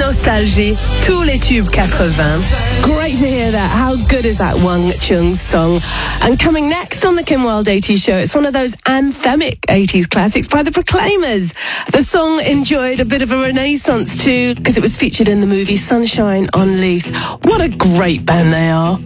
Nostalgie, tous les tubes 80. Great to hear that. How good is that Wang Chung song? And coming next on the Kim Wilde 80s show, it's one of those anthemic 80s classics by the Proclaimers. The song enjoyed a bit of a renaissance too, because it was featured in the movie Sunshine on Leith. What a great band they are.